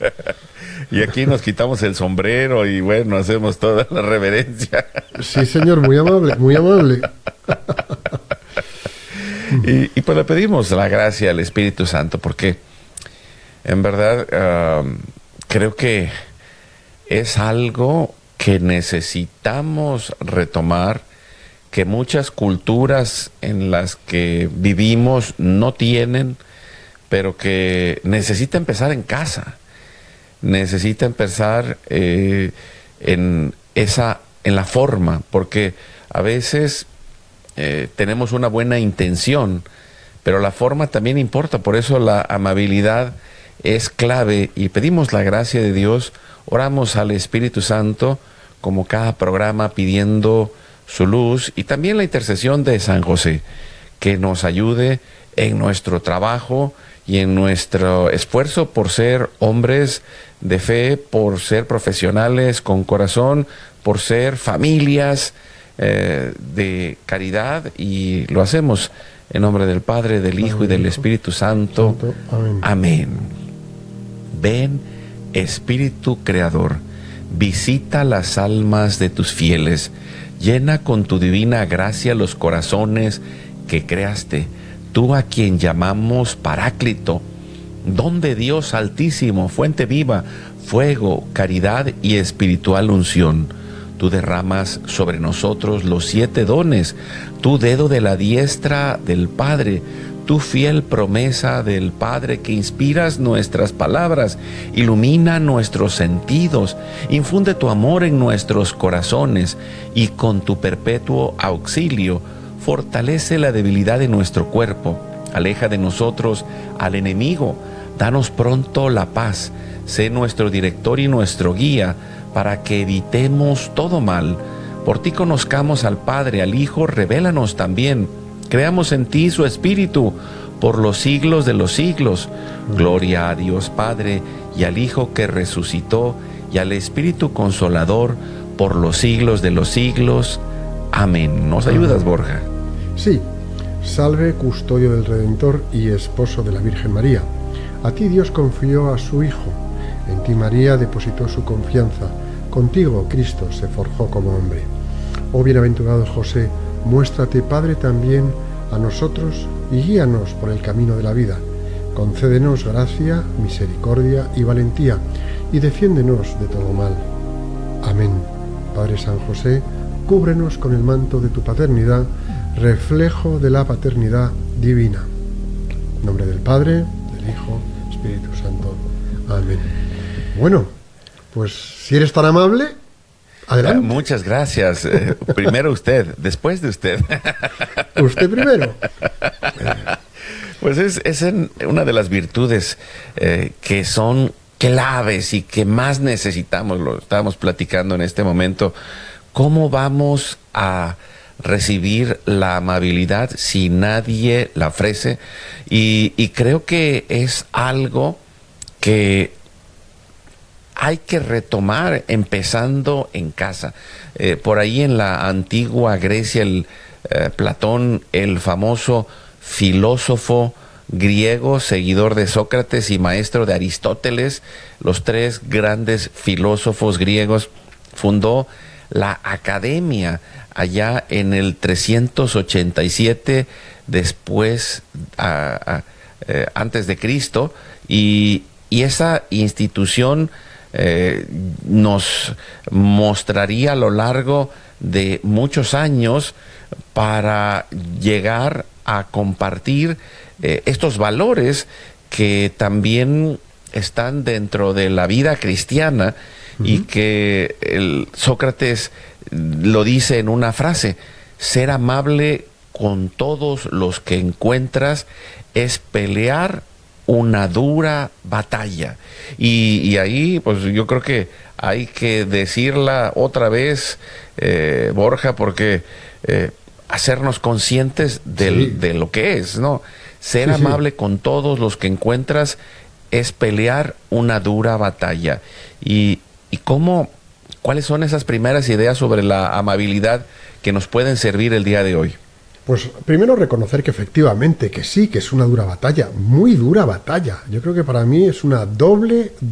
Y aquí nos quitamos el sombrero y bueno, hacemos toda la reverencia. Sí, señor, muy amable, muy amable. Y pues le pedimos la gracia al Espíritu Santo, porque en verdad creo que es algo que necesitamos retomar, que muchas culturas en las que vivimos no tienen, pero que necesita empezar en casa. Necesita empezar en la forma, porque a veces tenemos una buena intención, pero la forma también importa. Por eso la amabilidad es clave y pedimos la gracia de Dios. Oramos al Espíritu Santo como cada programa, pidiendo su luz y también la intercesión de San José, que nos ayude en nuestro trabajo y en nuestro esfuerzo por ser hombres de fe, por ser profesionales con corazón, por ser familias de caridad, y lo hacemos en nombre del Padre, del Hijo y del Espíritu Santo. Amén. Amén. Ven, Espíritu Creador, visita las almas de tus fieles, llena con tu divina gracia los corazones que creaste, tú a quien llamamos Paráclito, don de Dios altísimo, fuente viva, fuego, caridad y espiritual unción. Tú derramas sobre nosotros los 7 dones, tu dedo de la diestra del Padre, tu fiel promesa del Padre, que inspiras nuestras palabras, ilumina nuestros sentidos, infunde tu amor en nuestros corazones y con tu perpetuo auxilio fortalece la debilidad de nuestro cuerpo, aleja de nosotros al enemigo, danos pronto la paz, sé nuestro director y nuestro guía, para que evitemos todo mal. Por ti conozcamos al Padre, al Hijo, revélanos también. Creamos en ti su Espíritu por los siglos de los siglos. Gloria a Dios Padre y al Hijo que resucitó y al Espíritu Consolador por los siglos de los siglos. Amén. ¿Nos ayudas, Borja? Sí. Salve, custodio del Redentor y esposo de la Virgen María. A ti Dios confió a su Hijo. En ti María depositó su confianza. Contigo Cristo se forjó como hombre. Oh bienaventurado José, muéstrate Padre también a nosotros y guíanos por el camino de la vida. Concédenos gracia, misericordia y valentía, y defiéndenos de todo mal. Amén. Padre San José, cúbrenos con el manto de tu paternidad, reflejo de la paternidad divina. En nombre del Padre, del Hijo, Espíritu Santo. Amén. Bueno, pues si eres tan amable, adelante. Muchas gracias. Primero usted, después de usted. Usted primero. Pues es una de las virtudes que son claves y que más necesitamos. Lo estábamos platicando en este momento. ¿Cómo vamos a recibir la amabilidad si nadie la ofrece? Y creo que es algo que hay que retomar empezando en casa. Por ahí en la antigua Grecia, Platón, el famoso filósofo griego, seguidor de Sócrates y maestro de Aristóteles, los 3 grandes filósofos griegos, fundó la academia allá en el 387 después, antes de Cristo, y esa institución nos mostraría a lo largo de muchos años para llegar a compartir estos valores que también están dentro de la vida cristiana. Y que Sócrates lo dice en una frase: ser amable con todos los que encuentras es pelear una dura batalla. Y ahí pues yo creo que hay que decirla otra vez, Borja, porque hacernos conscientes de lo que es, ¿no? Ser amable con todos los que encuentras es pelear una dura batalla. ¿Y cuáles son esas primeras ideas sobre la amabilidad que nos pueden servir el día de hoy? Pues primero reconocer que efectivamente, que sí, que es una dura batalla, muy dura batalla. Yo creo que para mí es una doble